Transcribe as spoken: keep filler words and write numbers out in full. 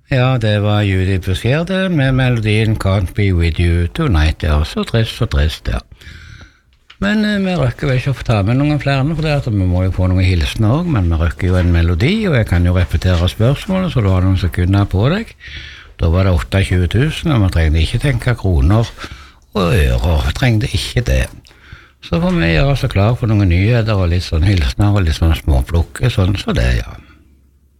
Ja, det var Judy Beskjerde med melodien Can't Be With You Tonight, ja, så trist, så trist, ja. Men eh, vi røkker vel ikke å få ta med noen flere, for det at vi må jo få noen hilsener også, men vi røkker jo en melodi, og jeg kan jo repetere spørsmålet, så du har noen sekunder på deg. Da var det tjueåtte tusen, og vi trengte ikke tenke kroner og ører, vi trengte ikke det. Så får vi gjøre oss klar for noen nyheter, og litt sånn hilsener, og litt sånn småplukke, sånn så det, ja.